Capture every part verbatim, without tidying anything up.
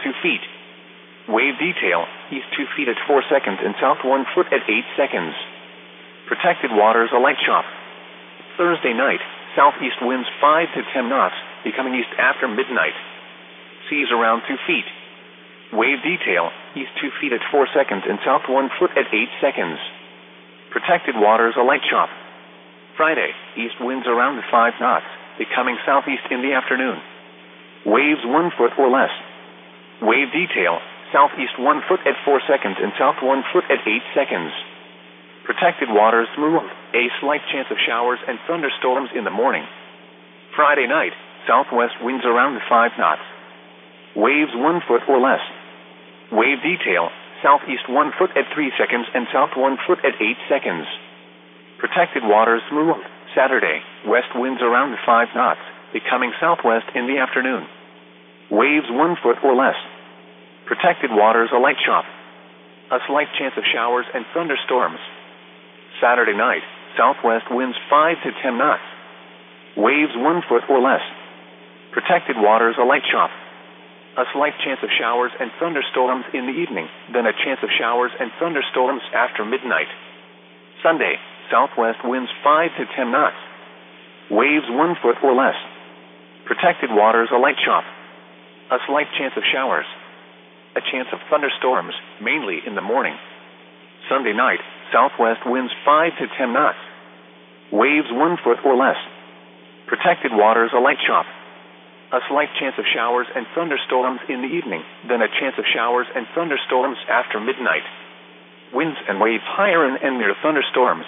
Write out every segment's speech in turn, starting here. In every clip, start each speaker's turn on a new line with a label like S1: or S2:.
S1: two feet. Wave detail, east two feet at four seconds and south one foot at eight seconds. Protected waters a light chop. Thursday night, southeast winds five to ten knots, becoming east after midnight. Seas around two feet. Wave detail, east two feet at four seconds and south one foot at eight seconds. Protected waters a light chop. Friday, east winds around five knots, becoming southeast in the afternoon. Waves one foot or less. Wave detail, southeast one foot at four seconds and south one foot at eight seconds. Protected waters smooth, a slight chance of showers and thunderstorms in the morning. Friday night, southwest winds around five knots. Waves one foot or less. Wave detail, southeast one foot at three seconds and south one foot at eight seconds. Protected waters smooth. Saturday, west winds around five knots, becoming southwest in the afternoon. Waves one foot or less. Protected waters a light chop. A slight chance of showers and thunderstorms. Saturday night, southwest winds five to ten knots. Waves one foot or less. Protected waters a light chop. A slight chance of showers and thunderstorms in the evening, then a chance of showers and thunderstorms after midnight. Sunday, southwest winds five to ten knots. Waves one foot or less. Protected waters a light chop. A slight chance of showers. A chance of thunderstorms, mainly in the morning. Sunday night, southwest winds five to ten knots. Waves one foot or less. Protected waters a light chop. A slight chance of showers and thunderstorms in the evening, then a chance of showers and thunderstorms after midnight. Winds and waves higher and, and near thunderstorms.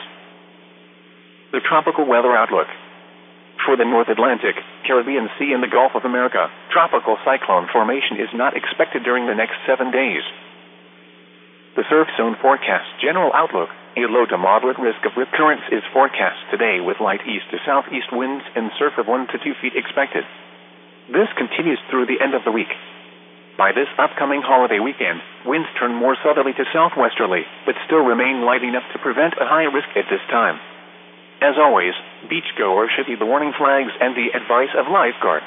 S1: The tropical weather outlook. For the North Atlantic, Caribbean Sea and the Gulf of America, tropical cyclone formation is not expected during the next seven days. The surf zone forecast general outlook, a low to moderate risk of rip currents is forecast today with light east to southeast winds and surf of one to two feet expected. This continues through the end of the week. By this upcoming holiday weekend, winds turn more southerly to southwesterly, but still remain light enough to prevent a high risk at this time. As always, beachgoers should heed the warning flags and the advice of lifeguards.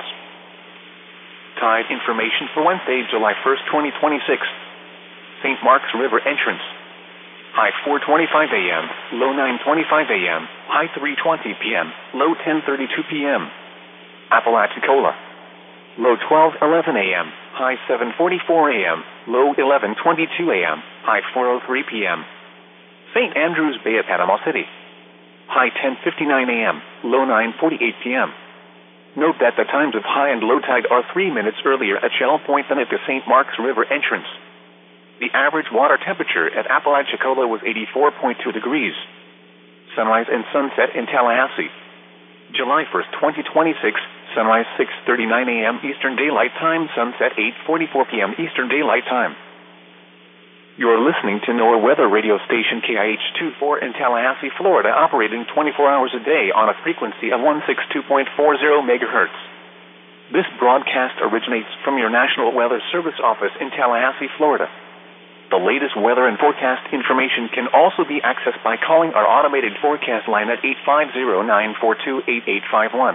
S1: Tide information for Wednesday, July first, twenty twenty-six. Saint Mark's River entrance. High four twenty-five a m, low nine twenty-five a m, high three twenty p m, low ten thirty-two p m Apalachicola. Low twelve eleven a m, high seven forty-four a m, low eleven twenty-two a m, high four oh three p m Saint Andrews Bay at Panama City. High ten fifty-nine a m, low nine forty-eight p m Note that the times of high and low tide are three minutes earlier at Shell Point than at the Saint Mark's River entrance. The average water temperature at Apalachicola was eighty-four point two degrees. Sunrise and sunset in Tallahassee. July first, twenty twenty-six, sunrise six thirty-nine a m Eastern Daylight Time, sunset eight forty-four p m Eastern Daylight Time. You're listening to NOAA Weather Radio Station K I H twenty-four in Tallahassee, Florida, operating twenty-four hours a day on a frequency of one sixty-two point four zero megahertz. This broadcast originates from your National Weather Service office in Tallahassee, Florida. The latest weather and forecast information can also be accessed by calling our automated forecast line at eight five zero, nine four two, eight eight five one.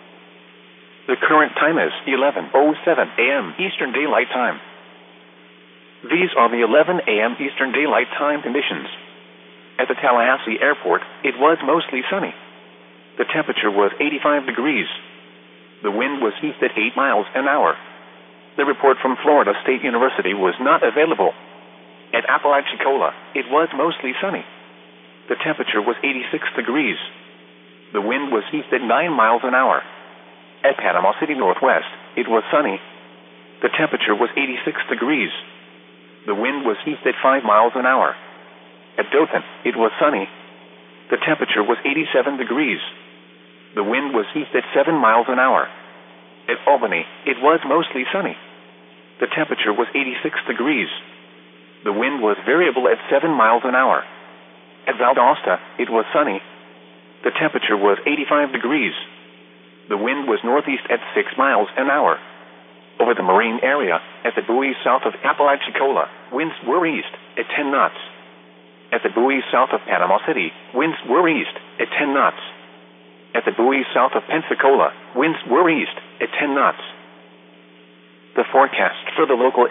S1: The current time is eleven oh seven a m Eastern Daylight Time. These are the eleven a m Eastern Daylight Time conditions. At the Tallahassee Airport, it was mostly sunny. The temperature was eighty-five degrees. The wind was east at eight miles an hour. The report from Florida State University was not available. At Apalachicola, it was mostly sunny. The temperature was eighty-six degrees. The wind was east at nine miles an hour. At Panama City Northwest, it was sunny. The temperature was eighty-six degrees. The wind was east at five miles an hour. At Dothan, it was sunny. The temperature was eighty-seven degrees. The wind was east at seven miles an hour. At Albany, it was mostly sunny. The temperature was eighty-six degrees. The wind was variable at seven miles an hour. At Valdosta, it was sunny. The temperature was eighty-five degrees. The wind was northeast at six miles an hour. Over the marine area, at the buoys south of Apalachicola, winds were east at ten knots. At the buoys south of Panama City, winds were east at ten knots. At the buoys south of Pensacola, winds were east at ten knots. The forecast for the local